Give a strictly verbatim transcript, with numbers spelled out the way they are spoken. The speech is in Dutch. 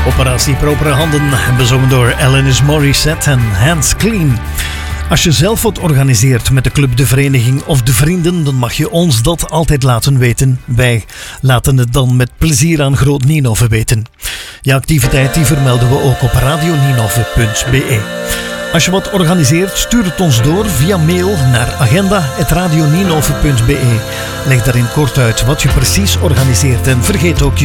Operatie Propere Handen, bezongen door Alanis Morissette en Hands Clean. Als je zelf wat organiseert met de club, de vereniging of de vrienden, dan mag je ons dat altijd laten weten. Wij laten het dan met plezier aan Groot Nienhoven weten. Je activiteit die vermelden we ook op radio nienhoven punt b e. Als je wat organiseert, stuur het ons door via mail naar agenda at radio nienhoven punt b e. Leg daarin kort uit wat je precies organiseert en vergeet ook je